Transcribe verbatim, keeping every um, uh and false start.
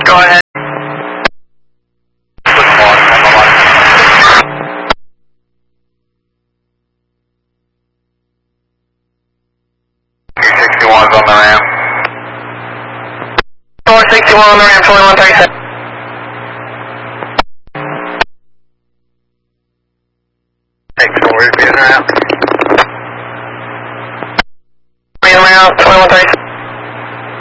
Go ahead. sixty-one's on the ramp. four sixty-one on the ramp, twenty-one thirty-seven. Thanks for being around. Being around, twenty-one